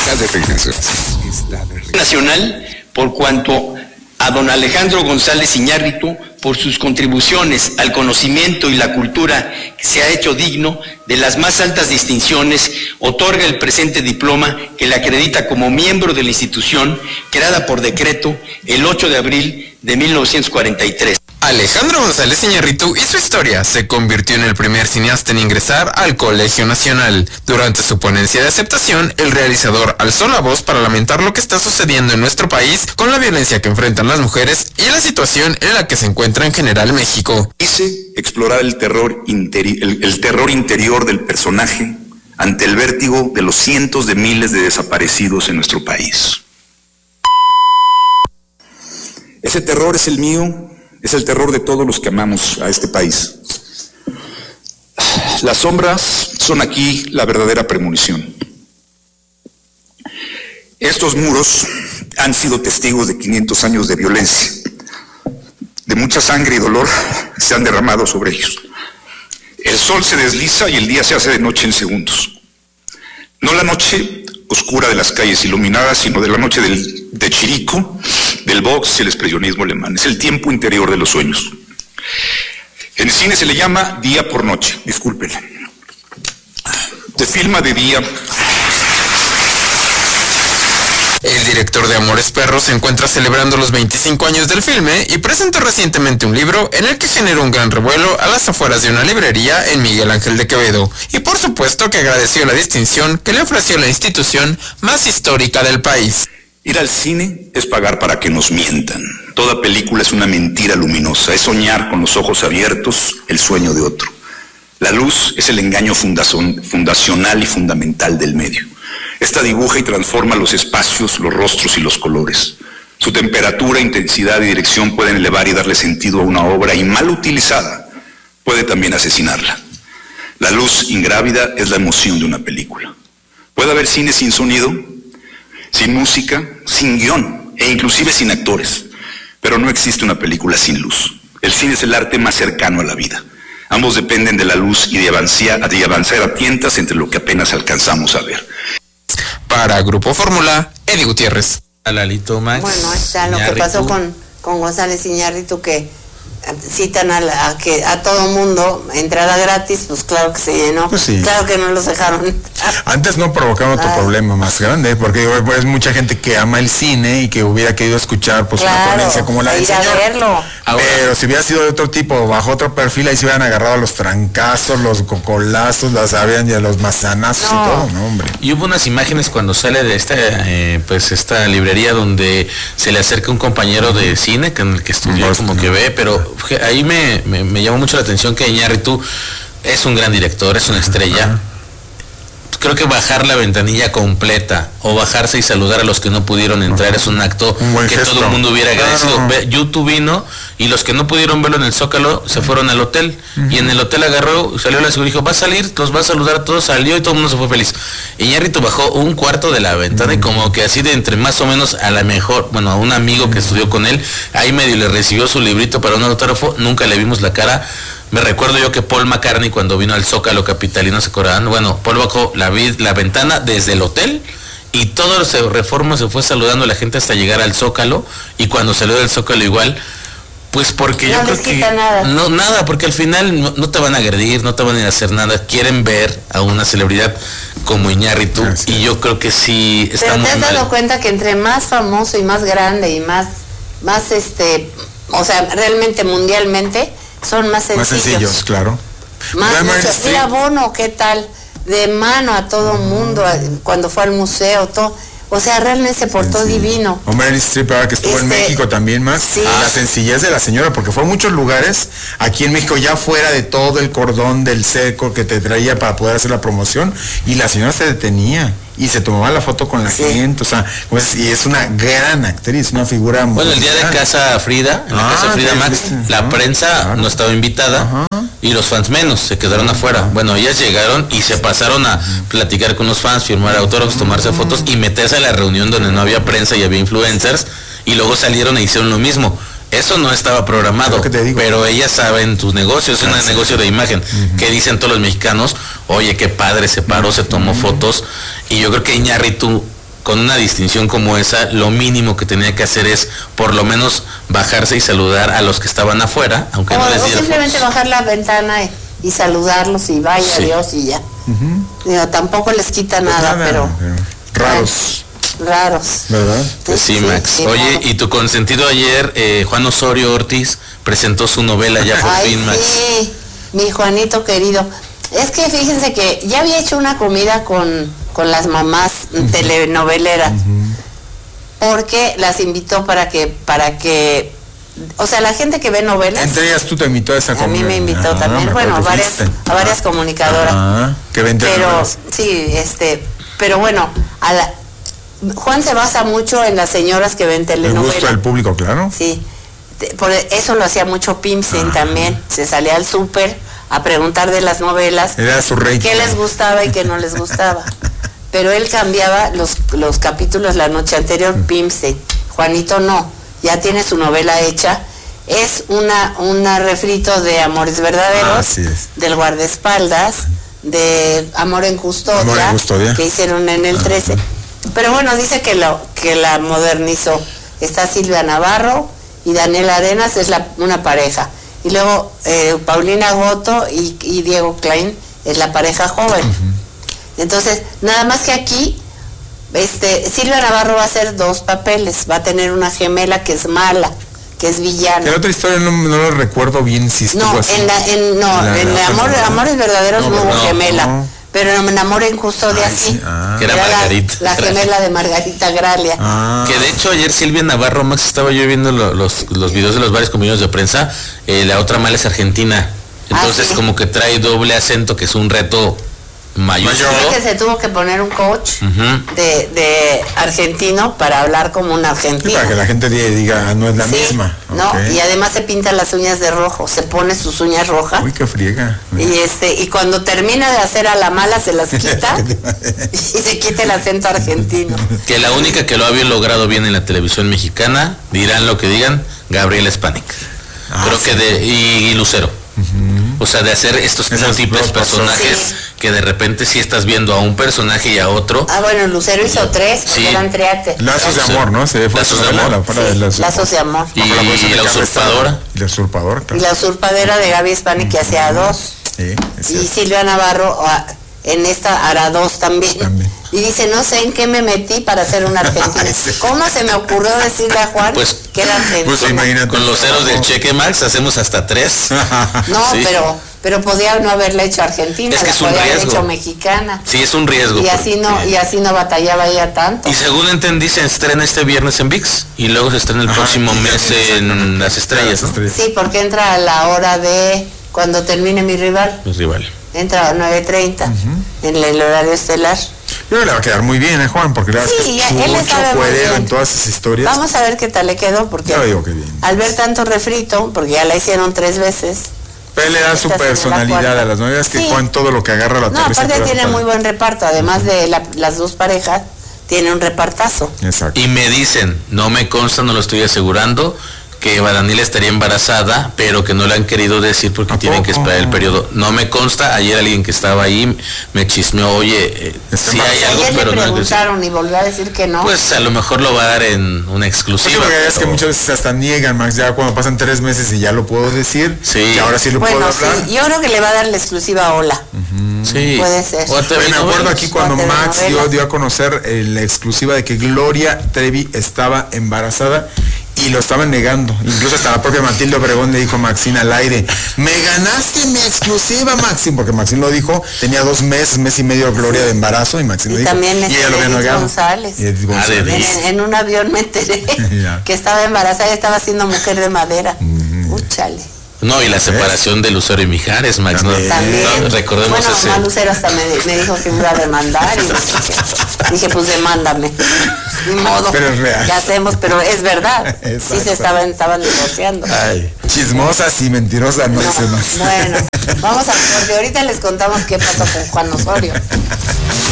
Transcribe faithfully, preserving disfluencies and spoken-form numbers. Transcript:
Está de regreso. Nacional, por cuanto a don Alejandro González Iñárritu, por sus contribuciones al conocimiento y la cultura, que se ha hecho digno de las más altas distinciones, otorga el presente diploma que le acredita como miembro de la institución, creada por decreto el ocho de abril de mil novecientos cuarenta y tres. Alejandro González Iñárritu y su historia. Se convirtió en el primer cineasta en ingresar al Colegio Nacional. Durante su ponencia de aceptación, el realizador alzó la voz para lamentar lo que está sucediendo en nuestro país con la violencia que enfrentan las mujeres y la situación en la que se encuentra en general México. Quise explorar el terror, interi- el, el terror interior del personaje ante el vértigo de los cientos de miles de desaparecidos en nuestro país. Ese terror es el mío. Es el terror de todos los que amamos a este país. Las sombras son aquí la verdadera premonición. Estos muros han sido testigos de quinientos años de violencia. De mucha sangre y dolor se han derramado sobre ellos. El sol se desliza y el día se hace de noche en segundos. No la noche oscura de las calles iluminadas, sino de la noche del, de Chirico, del box y el expresionismo alemán. Es el tiempo interior de los sueños. En el cine se le llama día por noche, discúlpenle. Se filma de día. El director de Amores Perros se encuentra celebrando los veinticinco años del filme y presentó recientemente un libro en el que generó un gran revuelo a las afueras de una librería en Miguel Ángel de Quevedo. Y por supuesto que agradeció la distinción que le ofreció la institución más histórica del país. Ir al cine es pagar para que nos mientan. Toda película es una mentira luminosa, es soñar con los ojos abiertos el sueño de otro. La luz es el engaño fundacion, fundacional y fundamental del medio. Esta dibuja y transforma los espacios, los rostros y los colores. Su temperatura, intensidad y dirección pueden elevar y darle sentido a una obra, y mal utilizada puede también asesinarla. La luz ingrávida es la emoción de una película. Puede haber cine sin sonido, sin música, sin guión e inclusive sin actores, pero no existe una película sin luz. El cine es el arte más cercano a la vida. Ambos dependen de la luz y de avanzar, de avanzar a tientas entre lo que apenas alcanzamos a ver. Para Grupo Fórmula, Eddie Gutiérrez. A Lalito Max. Bueno, está lo Iñárritu. que pasó con, con González Iñárritu, que citan a, la, a que a todo mundo entrada gratis, pues claro que se llenó. Pues sí. Claro que no los dejaron entrar. Antes no provocaron otro Ah. problema más grande, porque pues, es mucha gente que ama el cine y que hubiera querido escuchar pues Claro, una ponencia como la del ir a señor. verlo. Ahora- Pero si hubiera sido de otro tipo, bajo otro perfil, ahí se hubieran agarrado a los trancazos, los cocolazos, las habían ya los mazanazos No. y todo, no, hombre. Y hubo unas imágenes cuando sale de esta, eh, pues esta librería donde se le acerca un compañero de cine con el que estudió, Boston. como que ve, pero je- ahí me, me, me llamó mucho la atención que Iñárritu es un gran director, es una estrella. Ajá. Creo que bajar la ventanilla completa o bajarse y saludar a los que no pudieron entrar es un acto Un buen que gesto. todo el mundo hubiera agradecido. Claro. Ve- YouTube vino y los que no pudieron verlo en el Zócalo se fueron al hotel y en el hotel agarró, salió la seguridad y dijo, va a salir, los va a saludar a todos, salió y todo el mundo se fue feliz. Iñárritu bajó un cuarto de la ventana y como que así de entre más o menos a la mejor, bueno, a un amigo que estudió con él, ahí medio le recibió su librito para un autógrafo, nunca le vimos la cara. Me recuerdo yo que Paul McCartney cuando vino al Zócalo capitalino, se acordaban, bueno, Paul bajó la, vid- la ventana desde el hotel y todo el Reforma se fue saludando a la gente hasta llegar al Zócalo, y cuando salió del Zócalo igual, pues porque No yo les creo que quita nada. no nada, porque al final no, no te van a agredir, no te van a ir a hacer nada, quieren ver a una celebridad como Iñárritu, Así y yo creo que sí está Pero muy te has mal. dado cuenta que entre más famoso y más grande y más, más este, o sea, realmente mundialmente, son más sencillos. Más sencillos, claro. Más Mira, Meryl muchos. Mira, Streep. Bono, ¿qué tal? De mano a todo mundo, a- cuando fue al museo, todo. O sea, realmente se portó Sí. divino. O Meryl Streep, ahora que estuvo en Este, México también más, sí. la sencillez de la señora, porque fue a muchos lugares aquí en México, ya fuera de todo el cordón del cerco que te traía para poder hacer la promoción, y la señora se detenía y se tomaba la foto con la Sí. gente, o sea, pues, y es una gran actriz, una figura muy Bueno, el día de grande. Casa Frida, en la Ah, Casa Frida sí, Max, sí, sí. la Ajá, prensa claro. no estaba invitada Ajá. y los fans menos, se quedaron afuera. Bueno, ellas llegaron y se pasaron a platicar con los fans, firmar autógrafos, tomarse fotos y meterse a la reunión donde no había prensa y había influencers, y luego salieron e hicieron lo mismo. Eso no estaba programado, Lo que te digo. pero ellas saben tus negocios, es un negocio de imagen, que dicen todos los mexicanos, oye, qué padre, se paró, se tomó fotos, y yo creo que Iñárritu con una distinción como esa, lo mínimo que tenía que hacer es por lo menos bajarse y saludar a los que estaban afuera, aunque o, no les o diera simplemente bajar la ventana y, y saludarlos y vaya, Sí. adiós y ya. Ujú. Digo, tampoco les quita Pues nada, nada, pero... pero raros, bueno, raros. ¿verdad? Pues sí, Max. sí, Oye, claro. y tu consentido ayer, eh, Juan Osorio Ortiz, presentó su novela ya por Ay, fin, Max. sí, mi Juanito querido. Es que fíjense que ya había hecho una comida con, con las mamás telenoveleras, porque las invitó para que, para que, o sea, la gente que ve novelas, Entre ellas tú te invitó a esa a comida. mí me invitó Ah, también, me bueno, acuerdo que varias, fuiste. a varias comunicadoras. Ah, que ven Pero, telenovelas. sí, este, pero bueno, a la, Juan se basa mucho en las señoras que ven El telenovelas. gusto del público, claro. Sí, te- por eso lo hacía mucho Pimsen también. Se salía al súper a preguntar de las novelas Era su rey. qué les gustaba y qué no les gustaba. Pero él cambiaba los, los capítulos la noche anterior, Pimsen. Juanito no, ya tiene su novela hecha. Es una, una refrito de Amores Verdaderos, Así es. del guardaespaldas, de Amor en Custodia, Amor en Custodia. que hicieron en el trece. Pero bueno, dice que, lo, que la modernizó. Está Silvia Navarro y Daniel Arenas, es la, una pareja. Y luego eh, Paulina Goto y, y Diego Klein es la pareja joven. Entonces, nada más que aquí, este, Silvia Navarro va a hacer dos papeles. Va a tener una gemela que es mala, que es villana. La otra historia no, no lo recuerdo bien si estuvo No, así. en, la, en, no, La- en la- amor, no, Amores Verdaderos no, no, hubo no, gemela. no. Pero en Amor en Custodia Ay, sí. sí, ah. Que era la- Margarita La, Gralia. gemela de Margarita Gralia. Ah, Que de hecho ayer Silvia Navarro, Max, estaba yo viendo lo- los, los videos de los varios compañeros de prensa, eh, la otra mala es argentina. Entonces Ah, sí. como que trae doble acento, que es un reto mayúsculo. Dice que se tuvo que poner un coach Ujú. de, de argentino para hablar como un sí, argentino. para que la gente diga, diga, ah, no es la Sí, misma. no, Ok. y además se pinta las uñas de rojo, se pone sus uñas rojas. Uy, qué friega. Y este, y cuando termina de hacer a la mala se las quita y se quita el acento argentino. Que la única que lo había logrado bien en la televisión mexicana, dirán lo que digan, Gabriela Spanik. Ah, Creo sí. que de, y, y Lucero. O sea, de hacer estos Esas múltiples dos personajes Sí. que de repente sí estás viendo a un personaje y a otro. Ah, bueno, Lucero hizo tres, porque Sí. eran triate. Lazos de Sí. amor, ¿no? Se fue Lazos su de novela, amor. la fuera de Sí, lazos- Lazos de amor. Y, Bajo la posición y de la Carmen usurpadora. Estrada. Y la usurpadora, Y claro. la usurpadera de Gaby Spanik que hacía dos. Sí, es Y cierto. Silvia Navarro ah, en esta hará dos también. También. Y dice, no sé en qué me metí para ser una argentina. Sí. ¿Cómo se me ocurrió decirle a Juan Pues- que era argentina? Pues imagínate. Con los ceros del cheque, Max, hacemos hasta tres. No, Sí. pero pero podía no haberla hecho argentina, Es que la es un podía haber riesgo. hecho mexicana. Sí, es un riesgo. Y así no porque- y así no batallaba ella tanto. Y según entendí, se estrena este viernes en V I X y luego se estrena el Ajá, próximo sí, mes sí, en Las Estrellas, ¿no? Estrellas. Sí, porque entra a la hora de cuando termine mi rival. Pues rival. Entra a nueve treinta en el horario estelar. Yo creo que le va a quedar muy bien a Juan, porque la verdad Sí, es que él es le mucho sabe muy cuerero bien. en todas esas historias. Vamos a ver qué tal le quedó, porque Yo digo que bien. al ver tanto refrito, porque ya la hicieron tres veces. Pero él le da su Esta será la personalidad cuarta. a las novelas, que Sí. Juan todo lo que agarra lo No, aterriza. aparte pero tiene para- muy buen reparto, además de la- las dos parejas, tiene un repartazo. Exacto. Y me dicen, no me consta, no lo estoy asegurando, que Eva Daniela estaría embarazada, pero que no le han querido decir porque ¿A tienen que poco? esperar el periodo. No me consta, ayer alguien que estaba ahí me chismeó, oye, eh, Está sí hay embarazada. algo, Ayer le pero no hay que decir. preguntaron y volvió a decir que no. Pues a lo mejor lo va a dar en una Pues sí, exclusiva. porque es que pero- muchas veces hasta niegan, Max, ya cuando pasan tres meses y ya lo puedo decir, Sí. y ahora sí lo bueno, puedo hablar. sí, yo creo que le va a dar la exclusiva a Ola. Sí. Puede ser. O a T V Oye, me acuerdo Novelas. aquí cuando O a Max dio, telenovelas. dio a conocer eh, la exclusiva de que Gloria Trevi estaba embarazada y lo estaban negando. Incluso hasta la propia Matilde Obregón le dijo a Maxine al aire, me ganaste mi exclusiva, Maxine, porque Maxine lo dijo, tenía dos meses, mes y medio Gloria de embarazo y Maxine Y lo dijo. también y este ella lo había Edith negado. González. Y Edith Ah, de González. En, Edith. en un avión me enteré Ya. que estaba embarazada y estaba siendo mujer de madera. Úchale. No, y la separación de Lucero y Mijares, Max, ¿no? También. También. No, recordemos bueno, ese. mamá Lucero hasta me, me dijo que me iba a demandar y dije, dije, pues demándame. Ni modo. Pero es real. ¿Qué hacemos? Pero es verdad. Sí Exacto. se estaban, estaban divorciando. Ay. Chismosas y mentirosas no, No, dice Max. bueno, vamos a corte. Ahorita les contamos qué pasó con Juan Osorio.